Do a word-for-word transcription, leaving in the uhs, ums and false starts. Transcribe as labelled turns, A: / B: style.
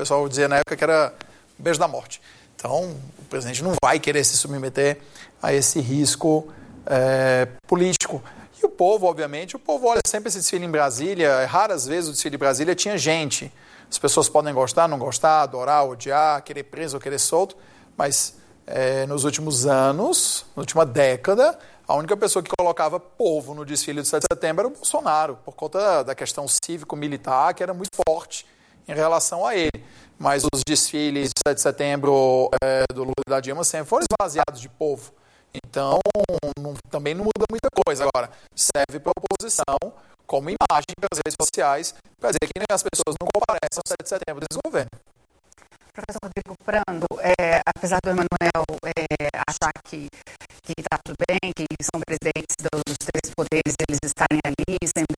A: pessoal dizia na época que era o beijo da morte. Então, o presidente não vai querer se submeter a esse risco é, político. E o povo, obviamente, o povo olha sempre esse desfile em Brasília. Raras vezes o desfile em Brasília tinha gente. As pessoas podem gostar, não gostar, adorar, odiar, querer preso ou querer solto, mas é, nos últimos anos, na última década, a única pessoa que colocava povo no desfile do sete de setembro era o Bolsonaro, por conta da questão cívico-militar, que era muito forte em relação a ele. Mas os desfiles do sete de setembro é, do Lula e da Dilma sempre foram esvaziados de povo. Então, não, também não muda muita coisa. Agora, serve para a oposição como imagem para as redes sociais, para dizer que as pessoas não comparecem ao sete de setembro desse governo.
B: Professor Rodrigo Prando, é, apesar do Emanuel é, achar que está tudo bem, que são presidentes dos três poderes, eles estarem ali, sempre